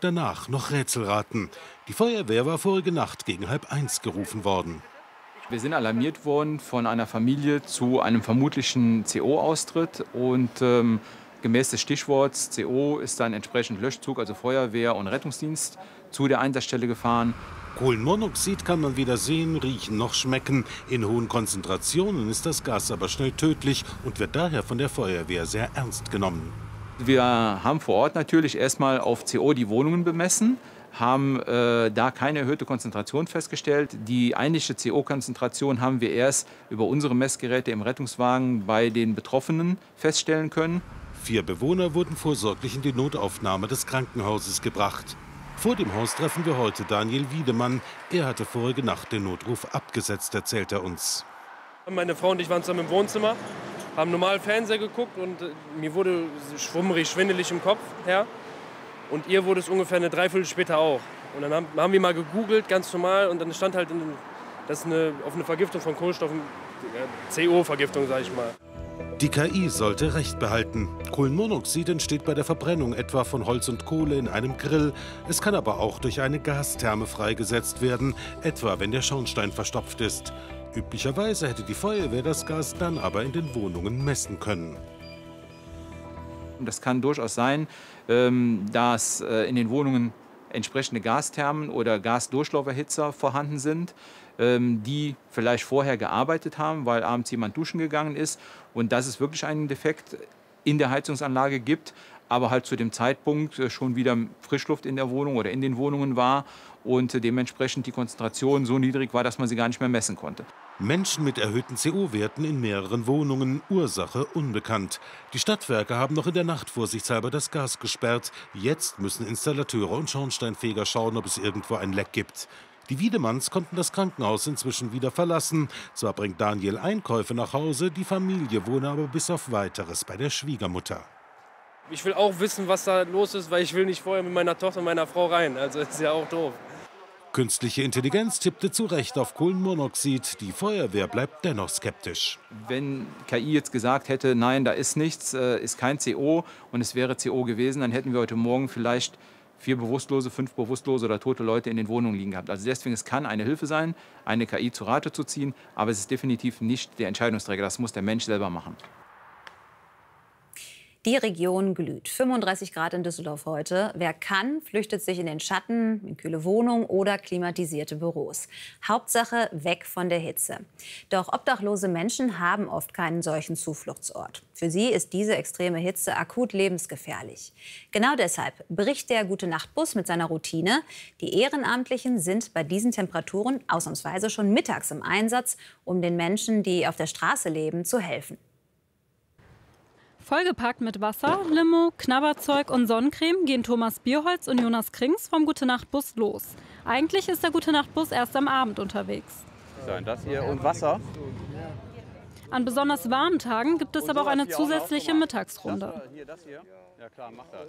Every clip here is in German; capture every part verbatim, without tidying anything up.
danach noch Rätselraten. Die Feuerwehr war vorige Nacht gegen halb eins gerufen worden. Wir sind alarmiert worden von einer Familie zu einem vermutlichen C O-Austritt. Und ähm, gemäß des Stichworts C O ist dann entsprechend Löschzug, also Feuerwehr und Rettungsdienst, zu der Einsatzstelle gefahren. Kohlenmonoxid kann man weder sehen, riechen noch schmecken. In hohen Konzentrationen ist das Gas aber schnell tödlich und wird daher von der Feuerwehr sehr ernst genommen. Wir haben vor Ort natürlich erstmal auf C O die Wohnungen bemessen, haben äh, da keine erhöhte Konzentration festgestellt. Die eigentliche C O-Konzentration haben wir erst über unsere Messgeräte im Rettungswagen bei den Betroffenen feststellen können. Vier Bewohner wurden vorsorglich in die Notaufnahme des Krankenhauses gebracht. Vor dem Haus treffen wir heute Daniel Wiedemann. Er hatte vorige Nacht den Notruf abgesetzt, erzählt er uns. Meine Frau und ich waren zusammen im Wohnzimmer, haben normal Fernseher geguckt und mir wurde schwummrig, schwindelig im Kopf her. Und ihr wurde es ungefähr eine Dreiviertel später auch. Und dann haben, haben wir mal gegoogelt, ganz normal, und dann stand halt, in, das ist eine, auf eine Vergiftung von Kohlenstoff, C O-Vergiftung, sage ich mal. Die K I sollte Recht behalten. Kohlenmonoxid entsteht bei der Verbrennung etwa von Holz und Kohle in einem Grill. Es kann aber auch durch eine Gastherme freigesetzt werden, etwa wenn der Schornstein verstopft ist. Üblicherweise hätte die Feuerwehr das Gas dann aber in den Wohnungen messen können. Das kann durchaus sein, dass in den Wohnungen entsprechende Gasthermen oder Gasdurchlauferhitzer vorhanden sind, die vielleicht vorher gearbeitet haben, weil abends jemand duschen gegangen ist und dass es wirklich einen Defekt in der Heizungsanlage gibt, aber halt zu dem Zeitpunkt schon wieder Frischluft in der Wohnung oder in den Wohnungen war und dementsprechend die Konzentration so niedrig war, dass man sie gar nicht mehr messen konnte. Menschen mit erhöhten C O-Werten in mehreren Wohnungen, Ursache unbekannt. Die Stadtwerke haben noch in der Nacht vorsichtshalber das Gas gesperrt. Jetzt müssen Installateure und Schornsteinfeger schauen, ob es irgendwo ein Leck gibt. Die Wiedemanns konnten das Krankenhaus inzwischen wieder verlassen. Zwar bringt Daniel Einkäufe nach Hause, die Familie wohne aber bis auf Weiteres bei der Schwiegermutter. Ich will auch wissen, was da los ist, weil ich will nicht vorher mit meiner Tochter und meiner Frau rein. Also ist ja auch doof. Künstliche Intelligenz tippte zu Recht auf Kohlenmonoxid. Die Feuerwehr bleibt dennoch skeptisch. Wenn K I jetzt gesagt hätte, nein, da ist nichts, ist kein C O und es wäre C O gewesen, dann hätten wir heute Morgen vielleicht vier bewusstlose, fünf bewusstlose oder tote Leute in den Wohnungen liegen gehabt. Also deswegen, es kann eine Hilfe sein, eine K I zu Rate zu ziehen, aber es ist definitiv nicht der Entscheidungsträger. Das muss der Mensch selber machen. Die Region glüht. fünfunddreißig Grad in Düsseldorf heute. Wer kann, flüchtet sich in den Schatten, in kühle Wohnungen oder klimatisierte Büros. Hauptsache weg von der Hitze. Doch obdachlose Menschen haben oft keinen solchen Zufluchtsort. Für sie ist diese extreme Hitze akut lebensgefährlich. Genau deshalb bricht der Gute-Nacht-Bus mit seiner Routine. Die Ehrenamtlichen sind bei diesen Temperaturen ausnahmsweise schon mittags im Einsatz, um den Menschen, die auf der Straße leben, zu helfen. Vollgepackt mit Wasser, Limo, Knabberzeug und Sonnencreme gehen Thomas Bierholz und Jonas Krings vom Gute-Nacht-Bus los. Eigentlich ist der Gute-Nacht-Bus erst am Abend unterwegs. So, und das hier und Wasser. An besonders warmen Tagen gibt es aber auch eine zusätzliche Mittagsrunde. Ja klar, mach das.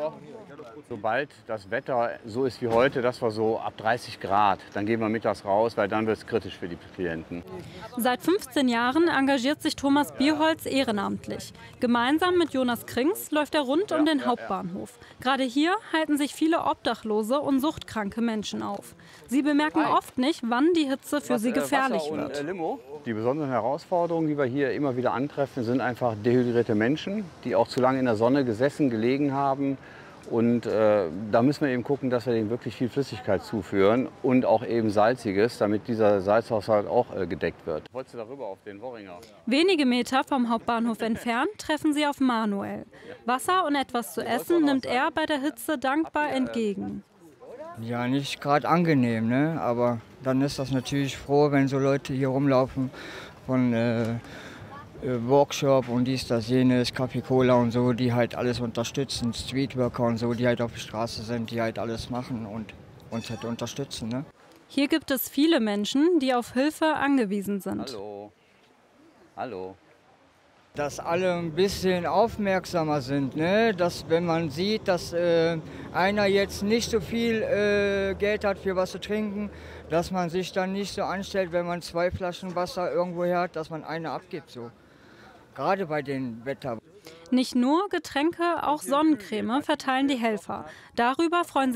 Sobald das Wetter so ist wie heute, das war so ab dreißig Grad, dann gehen wir mittags raus, weil dann wird es kritisch für die Klienten. Seit fünfzehn Jahren engagiert sich Thomas Bierholz ehrenamtlich. Gemeinsam mit Jonas Krings läuft er rund um den Hauptbahnhof. Gerade hier halten sich viele obdachlose und suchtkranke Menschen auf. Sie bemerken oft nicht, wann die Hitze für sie gefährlich wird. Die besonderen Herausforderungen, die wir hier immer wieder antreffen, sind einfach dehydrierte Menschen, die auch zu lange in der Sonne gesessen, gelegen haben. Und äh, da müssen wir eben gucken, dass wir denen wirklich viel Flüssigkeit zuführen und auch eben Salziges, damit dieser Salzhaushalt auch äh, gedeckt wird. Wolltest du darüber auf den Worringer? Wenige Meter vom Hauptbahnhof entfernt treffen sie auf Manuel. Wasser und etwas zu essen nimmt er bei der Hitze dankbar entgegen. Ja, nicht gerade angenehm, ne? Aber dann ist das natürlich froh, wenn so Leute hier rumlaufen von äh, Workshop und dies, das, jenes, Kaffee Cola und so, die halt alles unterstützen, Streetworker und so, die halt auf der Straße sind, die halt alles machen und uns halt unterstützen. Ne? Hier gibt es viele Menschen, die auf Hilfe angewiesen sind. Hallo. Hallo. Dass alle ein bisschen aufmerksamer sind, ne? Dass wenn man sieht, dass äh, einer jetzt nicht so viel äh, Geld hat für was zu trinken, dass man sich dann nicht so anstellt, wenn man zwei Flaschen Wasser irgendwo her hat, dass man eine abgibt. So. Gerade bei dem Wetter. Nicht nur Getränke, auch Sonnencreme verteilen die Helfer. Darüber freuen sich